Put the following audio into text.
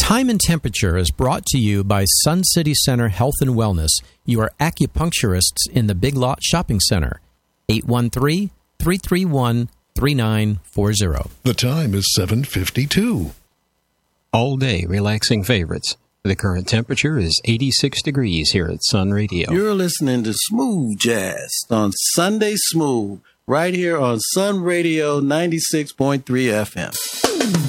Time and Temperature is brought to you by Sun City Center Health and Wellness, your acupuncturists in the Big Lot Shopping Center. 813-331-3940. The time is 7:52. All day relaxing favorites. The current temperature is 86 degrees here at Sun Radio. You're listening to Smooth Jazz on Sunday Smooth, right here on Sun Radio 96.3 FM.